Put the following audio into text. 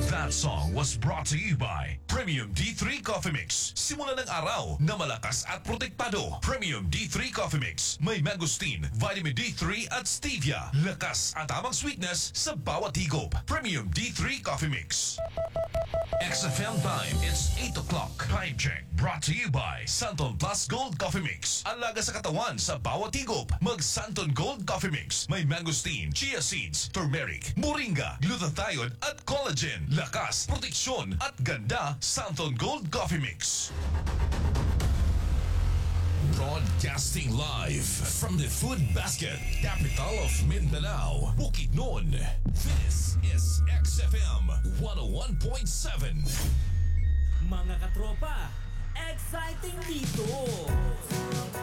That song was brought to you by Premium D3 Coffee Mix. Simula ng araw na malakas at protektado. Premium D3 Coffee Mix. May mangosteen, vitamin D3 at stevia. Lakas at tamang sweetness sa bawat higop. Premium D3 Coffee Mix. XFM time, it's 8 o'clock. Time check brought to you by Santon Plus Gold Coffee Mix. Ang laga sa katawan sa bawat higop. Mag Santon Gold Coffee Mix. May mangosteen, chia seeds, turmeric, moringa, glutathione at collagen. Lakas, proteksyon at ganda. Santon Gold Coffee Mix. Broadcasting live from the Food Basket, capital of Mindanao, Bukidnon. This is XFM 101.7. Mga katropa, exciting dito!